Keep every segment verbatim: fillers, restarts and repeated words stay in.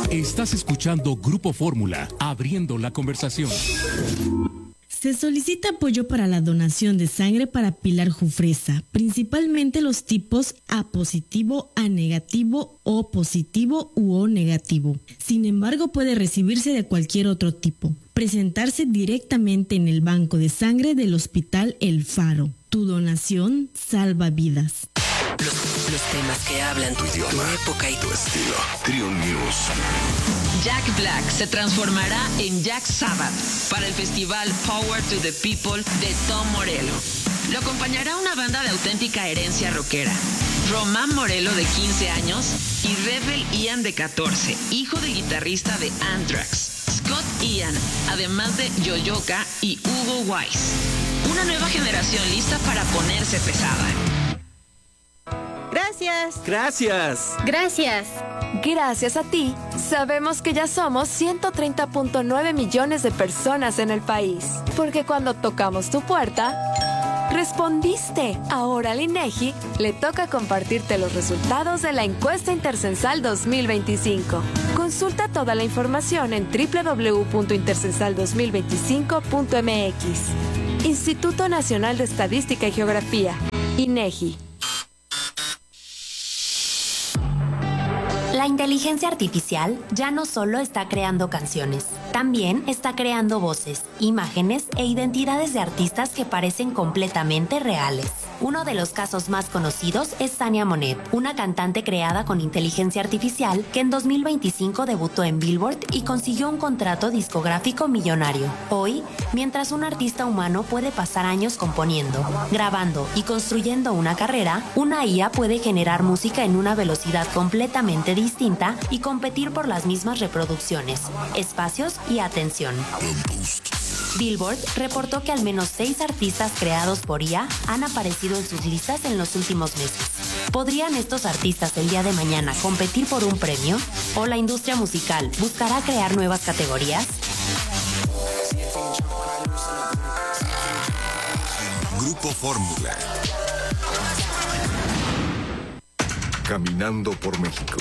Estás escuchando Grupo Fórmula, abriendo la conversación. Se solicita apoyo para la donación de sangre para Pilar Jufresa, principalmente los tipos A positivo, A negativo, O positivo u O negativo. Sin embargo, puede recibirse de cualquier otro tipo. Presentarse directamente en el banco de sangre del Hospital El Faro. Tu donación salva vidas. Los, los temas que hablan tu idioma, tu época y tu estilo. Trio News. Jack Black se transformará en Jack Sabbath para el festival Power to the People de Tom Morello. Lo acompañará una banda de auténtica herencia rockera. Román Morello, de quince años, y Rebel Ian, de catorce, hijo del guitarrista de Anthrax. Scott Ian, además de Yoyoka y Hugo Wise. Una nueva generación lista para ponerse pesada. Gracias. Gracias. Gracias. Gracias a ti, sabemos que ya somos ciento treinta punto nueve millones de personas en el país. Porque cuando tocamos tu puerta, respondiste. Ahora al INEGI le toca compartirte los resultados de la encuesta intercensal dos mil veinticinco. Consulta toda la información en doble u doble u doble u punto intercensal dos mil veinticinco punto m x. Instituto Nacional de Estadística y Geografía, INEGI. La inteligencia artificial ya no solo está creando canciones, también está creando voces, imágenes e identidades de artistas que parecen completamente reales. Uno de los casos más conocidos es Tania Monet, una cantante creada con inteligencia artificial que en dos mil veinticinco debutó en Billboard y consiguió un contrato discográfico millonario. Hoy, mientras un artista humano puede pasar años componiendo, grabando y construyendo una carrera, una I A puede generar música en una velocidad completamente distinta y competir por las mismas reproducciones, espacios y atención. Billboard reportó que al menos seis artistas creados por I A han aparecido en sus listas en los últimos meses. ¿Podrían estos artistas el día de mañana competir por un premio? ¿O la industria musical buscará crear nuevas categorías? Grupo Fórmula. Caminando por México.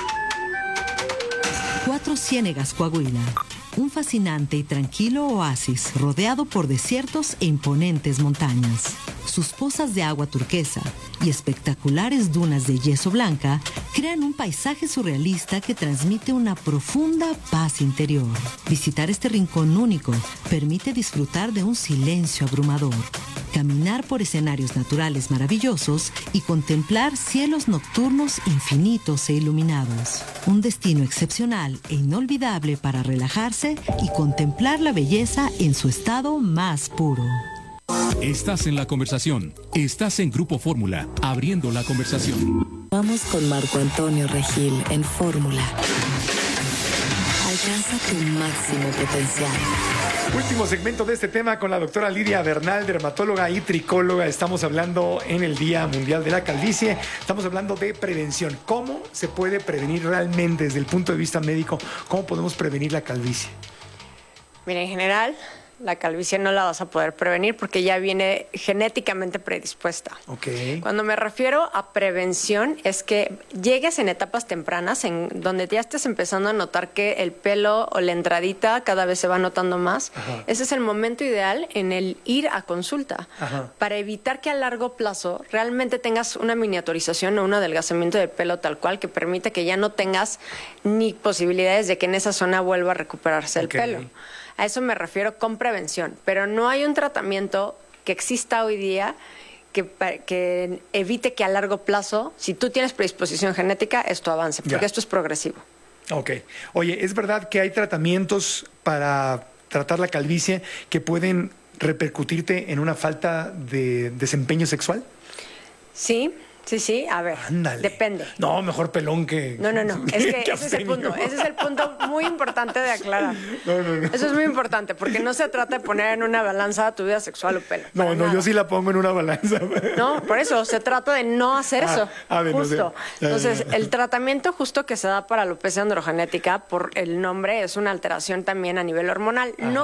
Cuatro Ciénegas, Coahuila. Un fascinante y tranquilo oasis rodeado por desiertos e imponentes montañas. Sus pozas de agua turquesa y espectaculares dunas de yeso blanca crean un paisaje surrealista que transmite una profunda paz interior. Visitar este rincón único permite disfrutar de un silencio abrumador, caminar por escenarios naturales maravillosos y contemplar cielos nocturnos infinitos e iluminados. Un destino excepcional e inolvidable para relajarse y contemplar la belleza en su estado más puro. Estás en la conversación. Estás en Grupo Fórmula, abriendo la conversación. Vamos con Marco Antonio Regil en Fórmula. Alcanza tu máximo potencial. Último segmento de este tema con la doctora Lidia Bernal, dermatóloga y tricóloga. Estamos hablando en el Día Mundial de la Calvicie. Estamos hablando de prevención. ¿Cómo se puede prevenir realmente desde el punto de vista médico? ¿Cómo podemos prevenir la calvicie? Mira, en general, la calvicie no la vas a poder prevenir porque ya viene genéticamente predispuesta. Okay. Cuando me refiero a prevención es que llegues en etapas tempranas en donde ya estés empezando a notar que el pelo o la entradita cada vez se va notando más. Ajá. Ese es el momento ideal en el ir a consulta. Ajá. Para evitar que a largo plazo realmente tengas una miniaturización o un adelgazamiento de pelo tal cual que permite que ya no tengas ni posibilidades de que en esa zona vuelva a recuperarse okay. el pelo. A eso me refiero con prevención, pero no hay un tratamiento que exista hoy día que, que evite que a largo plazo, si tú tienes predisposición genética, esto avance, porque ya. esto es progresivo. Ok. Oye, ¿es verdad que hay tratamientos para tratar la calvicie que pueden repercutirte en una falta de desempeño sexual? Sí. Sí, sí, a ver, Ándale. depende. No, mejor pelón que... No, no, no, es que, que ese es el punto, ese es el punto muy importante de aclarar. No, no, no. Eso es muy importante, porque no se trata de poner en una balanza tu vida sexual o pelo. No, no, nada. Yo sí la pongo en una balanza. No, por eso, se trata de no hacer ah, eso, a ver, justo. No sé. Entonces, el tratamiento justo que se da para alopecia androgenética, por el nombre, es una alteración también a nivel hormonal. Ajá. No que el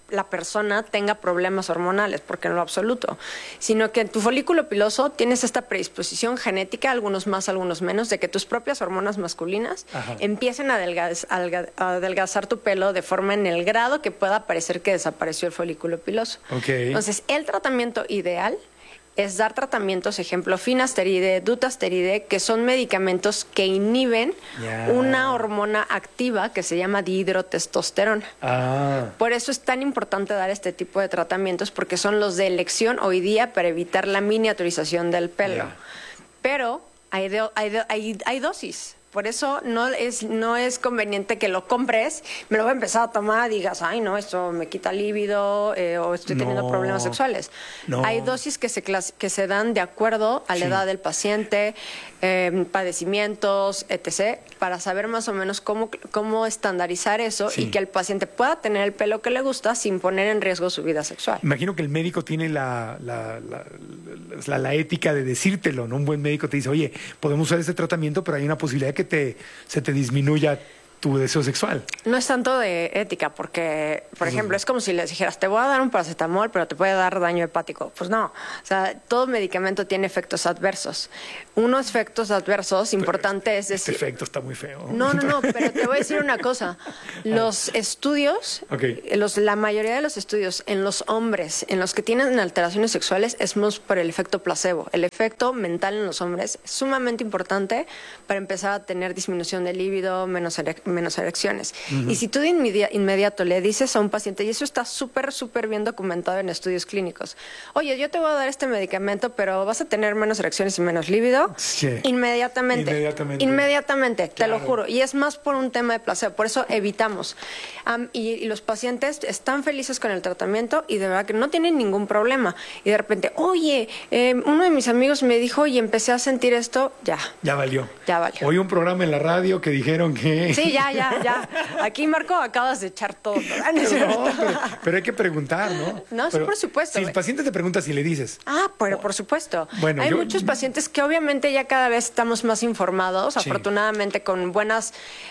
la persona tenga problemas hormonales, porque en lo absoluto, sino que en tu folículo piloso tienes esta predisposición genética, algunos más, algunos menos, de que tus propias hormonas masculinas Ajá. empiecen a, adelgaz, a adelgazar tu pelo de forma en el grado que pueda parecer que desapareció el folículo piloso. Okay. Entonces, el tratamiento ideal es dar tratamientos, ejemplo, finasteride, dutasteride, que son medicamentos que inhiben yeah. una hormona activa que se llama dihidrotestosterona. Ah. Por eso es tan importante dar este tipo de tratamientos, porque son los de elección hoy día para evitar la miniaturización del pelo. Yeah. Pero hay, de, hay, de, hay, hay dosis. Por eso no es, no es conveniente que lo compres, me lo voy a empezar a tomar y digas, ay, no, esto me quita líbido eh, o estoy teniendo no, problemas sexuales. No. Hay dosis que se, que se dan de acuerdo a la sí. edad del paciente, eh, padecimientos, etcétera, para saber más o menos cómo, cómo estandarizar eso sí. y que el paciente pueda tener el pelo que le gusta sin poner en riesgo su vida sexual. Imagino que el médico tiene la, la, la, la, la ética de decírtelo, ¿no? Un buen médico te dice, oye, podemos usar este tratamiento, pero hay una posibilidad de que Te, se te disminuya tu deseo sexual. No es tanto de ética, porque, por ejemplo, es como si les dijeras, te voy a dar un paracetamol, pero te puede dar daño hepático. Pues no, o sea, todo medicamento tiene efectos adversos. Unos efectos adversos importantes es decir... Este efecto está muy feo. No, no, no, pero te voy a decir una cosa. Los estudios, okay. los, la mayoría de los estudios en los hombres, en los que tienen alteraciones sexuales, es más por el efecto placebo. El efecto mental en los hombres es sumamente importante para empezar a tener disminución de líbido, menos erección, menos erecciones. Uh-huh. Y si tú de inmedi- inmediato le dices a un paciente, y eso está súper, súper bien documentado en estudios clínicos, oye, yo te voy a dar este medicamento, pero vas a tener menos erecciones y menos líbido, sí. inmediatamente. Inmediatamente. Inmediatamente, claro. te lo juro. Y es más por un tema de placebo, por eso evitamos. Um, y, y los pacientes están felices con el tratamiento y de verdad que no tienen ningún problema. Y de repente, oye, eh, uno de mis amigos me dijo, y empecé a sentir esto, ya. Ya valió. Ya valió. Oí un programa en la radio que dijeron que... Sí, ya, ya, ya. Aquí, Marco, acabas de echar todo. ¿No? Pero, no, pero, pero hay que preguntar, ¿no? No, pero, sí, por supuesto. Si el paciente te pregunta si le dices. Ah, pero por supuesto. Bueno, hay yo, muchos pacientes que obviamente ya cada vez estamos más informados, sí. afortunadamente con buenas,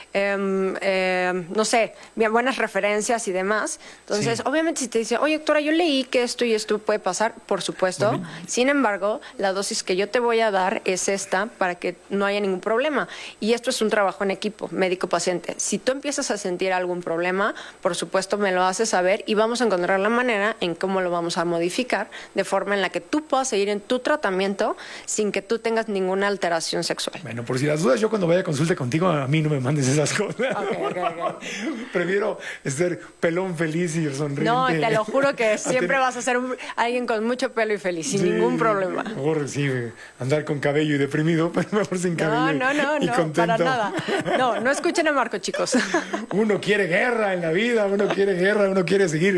eh, eh, no sé, bien buenas referencias y demás. Entonces, sí. obviamente si te dice, oye, doctora, yo leí que esto y esto puede pasar, por supuesto. Bueno. Sin embargo, la dosis que yo te voy a dar es esta para que no haya ningún problema. Y esto es un trabajo en equipo, médico-paciente. Si tú empiezas a sentir algún problema, por supuesto me lo haces saber y vamos a encontrar la manera en cómo lo vamos a modificar de forma en la que tú puedas seguir en tu tratamiento sin que tú tengas ninguna alteración sexual. Bueno, por si las dudas, yo cuando vaya a consulta contigo, a mí no me mandes esas cosas. Okay, okay, okay. Prefiero ser pelón feliz y sonriente. No, te lo juro que siempre tener... vas a ser un, alguien con mucho pelo y feliz, sin sí, ningún problema. Mejor sí, andar con cabello y deprimido, pero mejor sin cabello. No, no, no, y no, contento. Para nada. No, no escuchen a Marco, chicos. Uno quiere guerra en la vida, uno quiere guerra, uno quiere seguir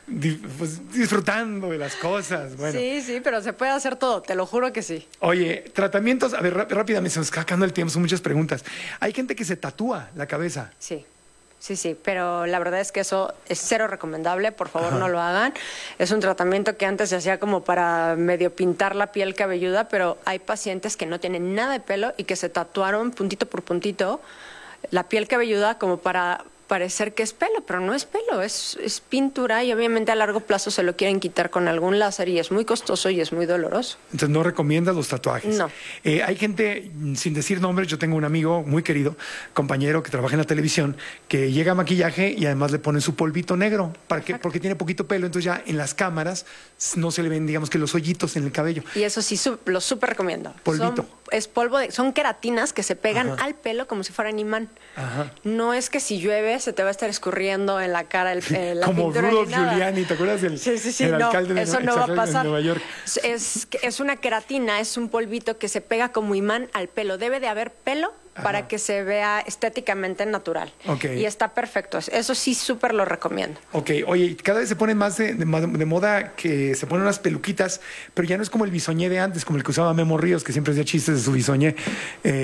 pues, disfrutando de las cosas. Bueno. Sí, sí, pero se puede hacer todo, te lo juro que sí. Oye, tratamientos, a ver, rápidamente, se nos está acabando el tiempo, son muchas preguntas. Hay gente que se tatúa la cabeza. Sí. Sí, sí, pero la verdad es que eso es cero recomendable, por favor. Ajá. No lo hagan. Es un tratamiento que antes se hacía como para medio pintar la piel cabelluda, pero hay pacientes que no tienen nada de pelo y que se tatuaron puntito por puntito la piel cabelluda como para parecer que es pelo, pero no es pelo, es, es pintura y obviamente a largo plazo se lo quieren quitar con algún láser y es muy costoso y es muy doloroso. Entonces no recomiendas los tatuajes. No. Eh, hay gente, sin decir nombres, yo tengo un amigo muy querido, compañero que trabaja en la televisión, que llega a maquillaje y además le ponen su polvito negro, para que, porque tiene poquito pelo, entonces ya en las cámaras no se le ven, digamos que los hoyitos en el cabello. Y eso sí, su, lo súper recomiendo. Polvito. Son, es polvo de, son queratinas que se pegan Ajá. al pelo como si fueran imán. Ajá. No es que si llueve se te va a estar escurriendo en la cara el, eh, la como pintura Rudolph ni nada. Giuliani, ¿te acuerdas del sí, sí, sí, el no, alcalde de, eso Nueva, no va a pasar. de Nueva York? Es, es una queratina, es un polvito que se pega como imán al pelo. Debe de haber pelo Ajá. para que se vea estéticamente natural. Okay. Y está perfecto. Eso sí, súper lo recomiendo. Ok, oye, cada vez se pone más de, de, de moda que se ponen unas peluquitas, pero ya no es como el bisoñé de antes, como el que usaba Memo Ríos, que siempre hacía chistes de su bisoñé. Eh,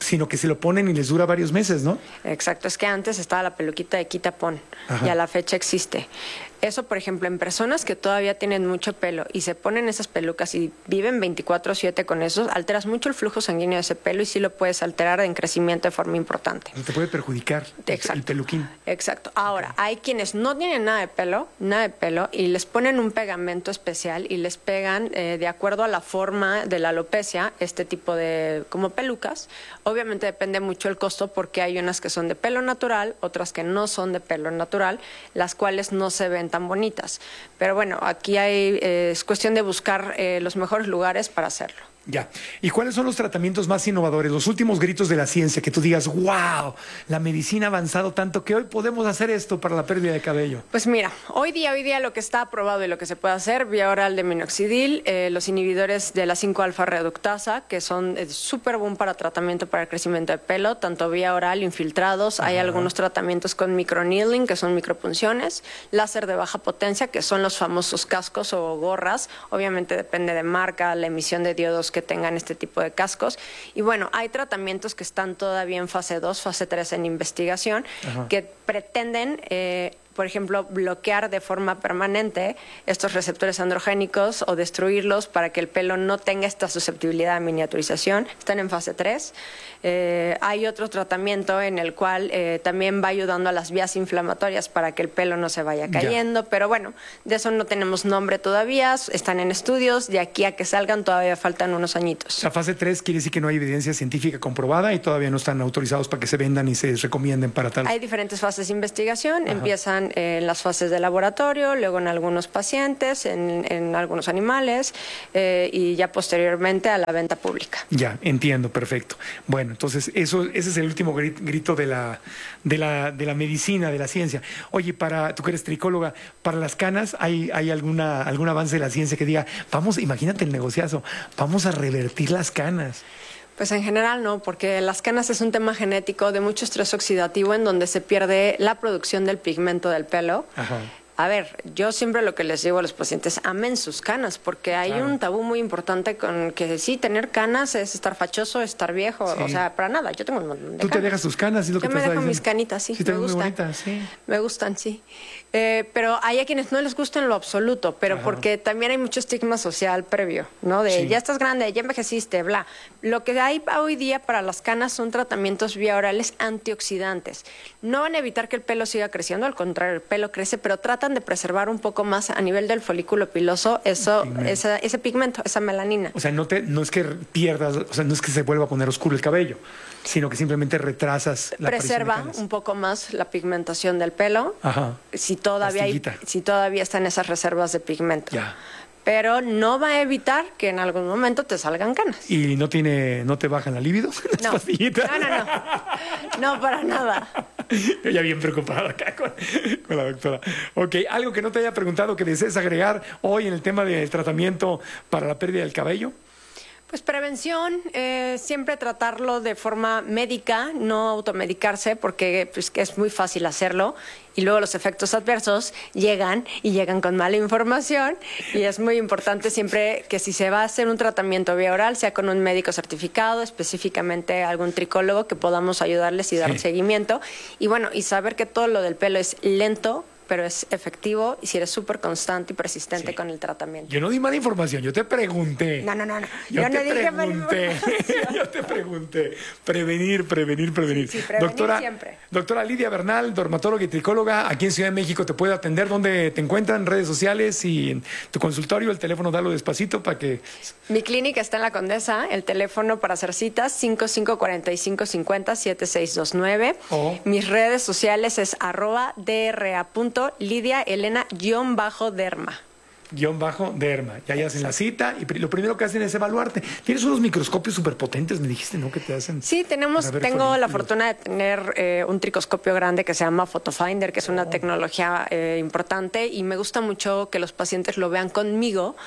sino que se lo ponen y les dura varios meses, ¿no? Exacto, es que antes estaba la peluquita de quita-pon y a la fecha existe. Eso, por ejemplo, en personas que todavía tienen mucho pelo y se ponen esas pelucas y viven veinticuatro siete con eso, alteras mucho el flujo sanguíneo de ese pelo y sí lo puedes alterar en crecimiento de forma importante. Te puede perjudicar Exacto. el peluquín. Exacto. Ahora, okay. hay quienes no tienen nada de pelo, nada de pelo, y les ponen un pegamento especial y les pegan, eh, de acuerdo a la forma de la alopecia, este tipo de como pelucas. Obviamente depende mucho el costo porque hay unas que son de pelo natural, otras que no son de pelo natural, las cuales no se ven tan bonitas. Pero bueno, aquí hay, eh, es cuestión de buscar eh, los mejores lugares para hacerlo. Ya. ¿Y cuáles son los tratamientos más innovadores, los últimos gritos de la ciencia, que tú digas, wow, la medicina ha avanzado tanto que hoy podemos hacer esto para la pérdida de cabello? Pues mira, hoy día, hoy día lo que está aprobado y lo que se puede hacer, vía oral de minoxidil, eh, los inhibidores de la cinco alfa reductasa, que son eh, súper buen para tratamiento para el crecimiento de pelo, tanto vía oral, infiltrados, Ajá. hay algunos tratamientos con microneedling, que son micropunciones, láser de baja potencia, que son los famosos cascos o gorras, obviamente depende de marca, la emisión de diodos que tengan este tipo de cascos. Y bueno, hay tratamientos que están todavía en fase dos, fase tres en investigación, Ajá. que pretenden, eh, por ejemplo, bloquear de forma permanente estos receptores androgénicos o destruirlos para que el pelo no tenga esta susceptibilidad a miniaturización. Están en fase tres. Eh, hay otro tratamiento en el cual eh, también va ayudando a las vías inflamatorias para que el pelo no se vaya cayendo, ya. pero bueno, de eso no tenemos nombre todavía, están en estudios, de aquí a que salgan todavía faltan unos añitos. La fase tres quiere decir que no hay evidencia científica comprobada y todavía no están autorizados para que se vendan y se recomienden para tal. Hay diferentes fases de investigación, Ajá. empiezan en las fases de laboratorio, luego en algunos pacientes, en, en algunos animales eh, y ya posteriormente a la venta pública. Ya, entiendo, perfecto. Bueno, entonces eso, ese es el último grito de la, de la, de la medicina, de la ciencia. Oye, para tú que eres tricóloga, para las canas, ¿hay, hay alguna, algún avance de la ciencia que diga, vamos, imagínate el negociazo, vamos a revertir las canas? Pues en general no, porque las canas es un tema genético de mucho estrés oxidativo en donde se pierde la producción del pigmento del pelo. Ajá. A ver, yo siempre lo que les digo a los pacientes, amen sus canas, porque hay claro. un tabú muy importante con que sí, tener canas es estar fachoso, estar viejo, sí. o sea, para nada, yo tengo un montón de ¿Tú canas. te dejas tus canas? ¿Es lo yo que me te dejo diciendo? mis canitas, sí, sí me gustan. Bonitas, sí. Me gustan, sí. Eh, pero hay a quienes no les gusta en lo absoluto, pero Ajá. porque también hay mucho estigma social previo, ¿no? De sí. ya estás grande, ya envejeciste, bla. Lo que hay hoy día para las canas son tratamientos vía orales antioxidantes. No van a evitar que el pelo siga creciendo, al contrario, el pelo crece, pero tratan de preservar un poco más a nivel del folículo piloso eso, esa, ese pigmento, esa melanina. O sea, no, te, no es que pierdas, o sea, no es que se vuelva a poner oscuro el cabello, sino que simplemente retrasas la preserva un poco más la pigmentación del pelo. Ajá. Si todavía hay, si todavía están esas reservas de pigmento. Ya. Pero no va a evitar que en algún momento te salgan canas. ¿Y no tiene, no te bajan la libido? No. no, no, no. No, para nada. Yo ya bien preocupado acá con, con la doctora. Ok, algo que no te haya preguntado que desees agregar hoy en el tema del tratamiento para la pérdida del cabello. Pues prevención, eh, siempre tratarlo de forma médica, no automedicarse, porque pues, es muy fácil hacerlo y luego los efectos adversos llegan y llegan con mala información y es muy importante siempre que si se va a hacer un tratamiento vía oral sea con un médico certificado, específicamente algún tricólogo que podamos ayudarles y dar sí. seguimiento y bueno, y saber que todo lo del pelo es lento, pero es efectivo y si eres súper constante y persistente sí. con el tratamiento. Yo no di mala información, yo te pregunté. No, no, no. no. Yo, yo te no dije pregunté. Yo te pregunté. Prevenir, prevenir, prevenir. Sí, sí, prevenir doctora, siempre. Doctora Lidia Bernal, dermatóloga y tricóloga, aquí en Ciudad de México te puede atender. ¿Dónde te encuentran? Redes sociales y en tu consultorio. El teléfono, dalo despacito para que... Mi clínica está en La Condesa. El teléfono para hacer citas, cinco cinco cuatro cinco cinco cero siete seis dos nueve. Oh. Mis redes sociales es arroba dra punto Lidia Elena guión bajo derma. Guión bajo derma. Ya ya hacen la cita y lo primero que hacen es evaluarte. Tienes unos microscopios superpotentes, me dijiste, ¿no? Que te hacen. Sí, tenemos, tengo la fortuna de tener eh, un tricoscopio grande que se llama Photofinder, que es una oh. tecnología eh, importante y me gusta mucho que los pacientes lo vean conmigo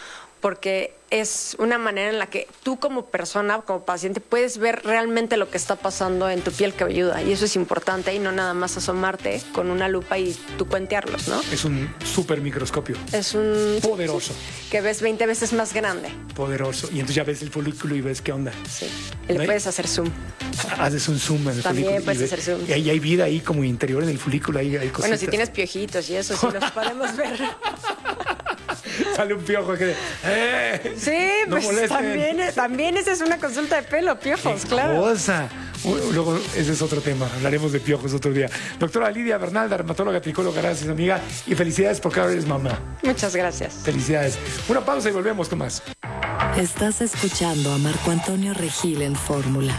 porque es una manera en la que tú como persona, como paciente, puedes ver realmente lo que está pasando en tu piel cabelluda, y eso es importante, y no nada más asomarte con una lupa y tú cuentearlos, ¿no? Es un súper microscopio. Es un... Poderoso. Que ves veinte veces más grande. Poderoso. Y entonces ya ves el folículo y ves qué onda. Sí. Y le ¿No? puedes hacer zoom. Haces un zoom en el También folículo. puedes y hacer zoom. Y ahí hay vida ahí como interior en el folículo. Ahí hay cositas. Bueno, si tienes piojitos y eso, sí los podemos ver. Sale un piojo que... ¡Eh! Sí, no pues también, también esa es una consulta de pelo, piojos, ¡Qué claro. cosa! Luego, ese es otro tema. Hablaremos de piojos otro día. Doctora Lidia Bernal, dermatóloga, tricóloga, gracias, amiga. Y felicidades porque ahora eres mamá. Muchas gracias. Felicidades. Una pausa y volvemos con más. Estás escuchando a Marco Antonio Regil en Fórmula.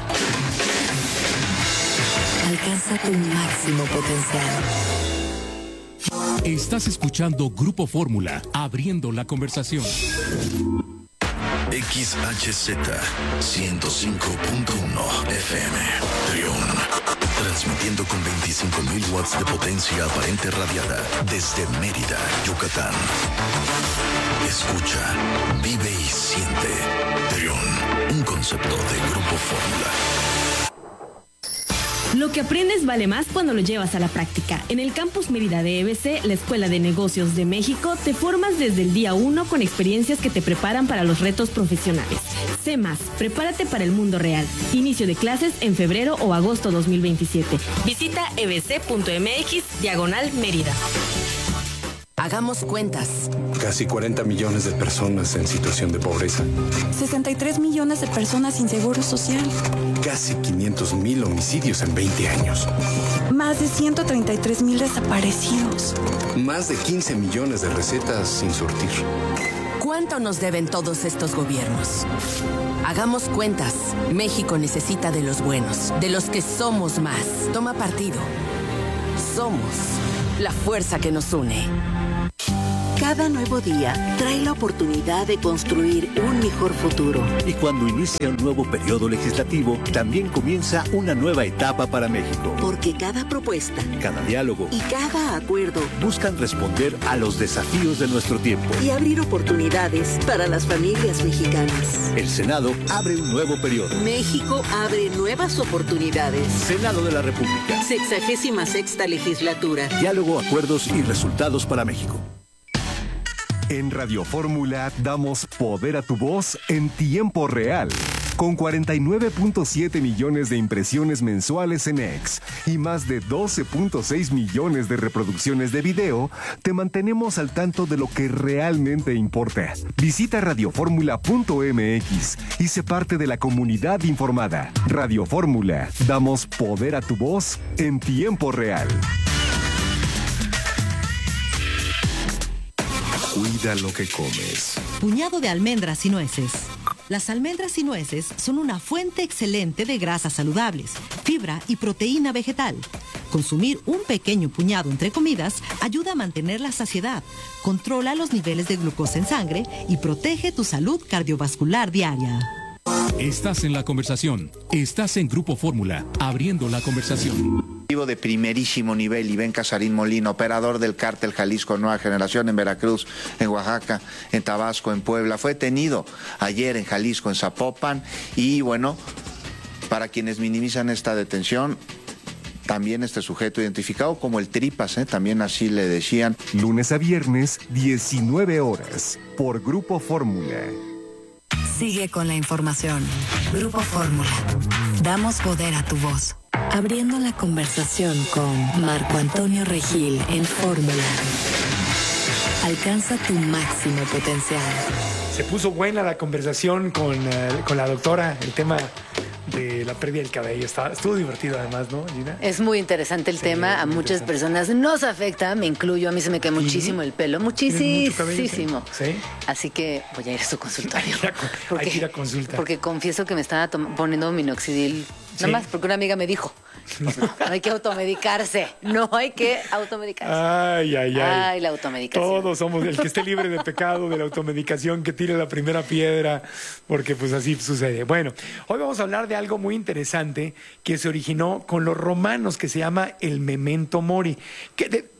Alcanza tu máximo potencial. Estás escuchando Grupo Fórmula, abriendo la conversación. X H Z ciento cinco punto uno F M Trión, transmitiendo con veinticinco mil watts de potencia aparente radiada desde Mérida, Yucatán. Escucha, vive y siente. Trión, un concepto de Grupo Fórmula. Lo que aprendes vale más cuando lo llevas a la práctica. En el Campus Mérida de E B C, la Escuela de Negocios de México, te formas desde el día uno con experiencias que te preparan para los retos profesionales. Sé más, prepárate para el mundo real. Inicio de clases en febrero o agosto dos mil veintisiete. Visita ebc.mx diagonal Mérida. Hagamos cuentas. Casi cuarenta millones de personas en situación de pobreza. sesenta y tres millones de personas sin seguro social. Casi quinientos mil homicidios en veinte años. Más de ciento treinta y tres mil desaparecidos. Más de quince millones de recetas sin surtir. ¿Cuánto nos deben todos estos gobiernos? Hagamos cuentas. México necesita de los buenos, de los que somos más. Toma partido. Somos la fuerza que nos une. Cada nuevo día trae la oportunidad de construir un mejor futuro. Y cuando inicia un nuevo periodo legislativo, también comienza una nueva etapa para México. Porque cada propuesta, cada diálogo y cada acuerdo buscan responder a los desafíos de nuestro tiempo y abrir oportunidades para las familias mexicanas. El Senado abre un nuevo periodo. México abre nuevas oportunidades. Senado de la República. Sexagésima sexta legislatura. Diálogo, acuerdos y resultados para México. En Radio Fórmula damos poder a tu voz en tiempo real. Con cuarenta y nueve punto siete millones de impresiones mensuales en X y más de doce punto seis millones de reproducciones de video, te mantenemos al tanto de lo que realmente importa. Visita radioformula punto m x y sé parte de la comunidad informada. Radio Fórmula, damos poder a tu voz en tiempo real. Cuida lo que comes. Puñado de almendras y nueces. Las almendras y nueces son una fuente excelente de grasas saludables, fibra y proteína vegetal. Consumir un pequeño puñado entre comidas ayuda a mantener la saciedad, controla los niveles de glucosa en sangre y protege tu salud cardiovascular diaria. Estás en la conversación. Estás en Grupo Fórmula, abriendo la conversación. De primerísimo nivel, Iván Casarín Molina, operador del cártel Jalisco Nueva Generación en Veracruz, en Oaxaca, en Tabasco, en Puebla, fue detenido ayer en Jalisco, en Zapopan, y bueno, para quienes minimizan esta detención, también este sujeto identificado como el Tripas, ¿eh? También así le decían. Lunes a viernes, diecinueve horas, por Grupo Fórmula. Sigue con la información. Grupo Fórmula. Damos poder a tu voz. Abriendo la conversación con Marco Antonio Regil en Fórmula. Alcanza tu máximo potencial. Se puso buena la conversación con, uh, con la doctora, el tema de la pérdida del cabello. Está, estuvo divertido además, ¿no, Gina? Es muy interesante el sí, tema. A muchas personas nos afecta, me incluyo. A mí se me cae muchísimo ¿Sí? el pelo. Muchísimo. ¿Sí? Así que voy a ir a su consultorio. Porque, hay que ir a consulta. Porque confieso que me estaba poniendo minoxidil. ¿Sí? Nada más porque una amiga me dijo. Pues no, no hay que automedicarse. No hay que automedicarse. Ay, ay, ay. Ay, la automedicación. Todos somos el que esté libre de pecado, de la automedicación, que tire la primera piedra, porque pues así sucede. Bueno, hoy vamos a hablar de algo muy interesante que se originó con los romanos, que se llama el memento mori. Que de,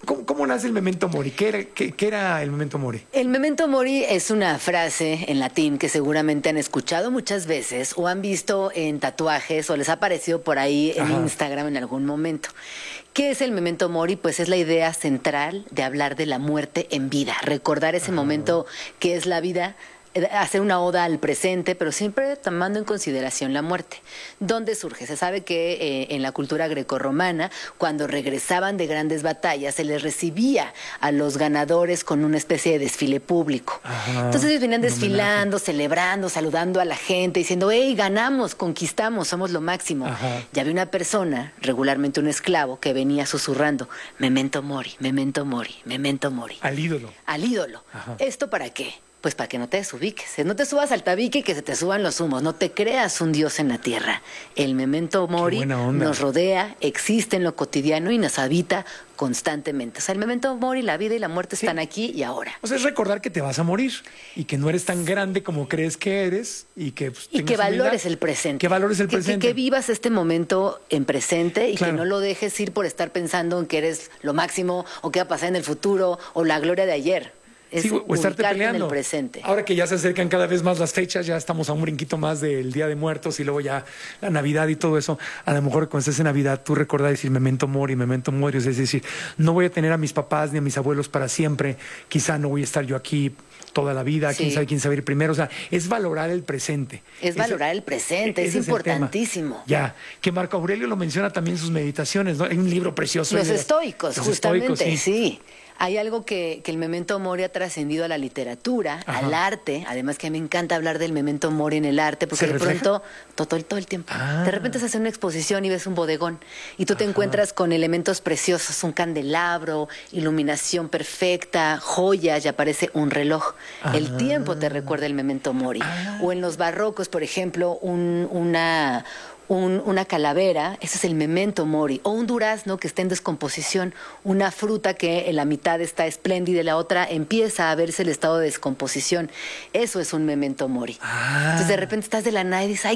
¿Cómo, cómo nace el memento mori? ¿Qué era, qué, qué era el memento mori? El memento mori es una frase en latín que seguramente han escuchado muchas veces o han visto en tatuajes o les ha aparecido por ahí en Ajá. Instagram en algún momento. ¿Qué es el memento mori? Pues es la idea central de hablar de la muerte en vida, recordar ese Ajá. momento que es la vida, hacer una oda al presente, pero siempre tomando en consideración la muerte. ¿Dónde surge? Se sabe que eh, en la cultura grecorromana, cuando regresaban de grandes batallas, se les recibía a los ganadores con una especie de desfile público. Ajá, Entonces ellos venían desfilando, celebrando, saludando a la gente, diciendo, hey, ganamos, conquistamos, somos lo máximo. Ajá. Ya había una persona, regularmente un esclavo, que venía susurrando, memento mori, memento mori, memento mori. Al ídolo. Al ídolo. Ajá. ¿Esto para qué? Pues para que no te desubiques, no te subas al tabique y que se te suban los humos, no te creas un dios en la tierra. El memento mori nos rodea, existe en lo cotidiano y nos habita constantemente. O sea, el memento mori, la vida y la muerte sí. están aquí y ahora. O sea, es recordar que te vas a morir y que no eres tan grande como crees que eres y que pues, y que valores el presente. Que valores el presente. Que, que, que vivas este momento en presente y claro. que no lo dejes ir por estar pensando en que eres lo máximo o qué va a pasar en el futuro o la gloria de ayer. Es sí, o estarte peleando. En el presente. Ahora que ya se acercan cada vez más las fechas, ya estamos a un brinquito más del Día de Muertos y luego ya la Navidad y todo eso. A lo mejor cuando estés en Navidad tú recordar decir memento mori, memento mori, es decir, no voy a tener a mis papás ni a mis abuelos para siempre, quizá no voy a estar yo aquí toda la vida, sí. quién sabe quién sabe ir primero, o sea, es valorar el presente. Es ese, valorar el presente, es importantísimo. Es ya, que Marco Aurelio lo menciona también en sus meditaciones, ¿no? Hay un libro precioso. Los estoicos, los justamente, estoicos, sí. sí. Hay algo que, que el memento mori ha trascendido a la literatura, Ajá. al arte, además que a mí me encanta hablar del memento mori en el arte, porque de refleja? pronto, todo, todo el tiempo, ah. de repente se hace una exposición y ves un bodegón, y tú te Ajá. encuentras con elementos preciosos, un candelabro, iluminación perfecta, joyas, y aparece un reloj. Ajá. El tiempo te recuerda el memento mori. Ah. O en los barrocos, por ejemplo, un, una... Un, una calavera, ese es el memento mori, o un durazno que está en descomposición, una fruta que en la mitad está espléndida y la otra empieza a verse el estado de descomposición, eso es un memento mori. Ah. Entonces de repente estás de la nada y dices, ay,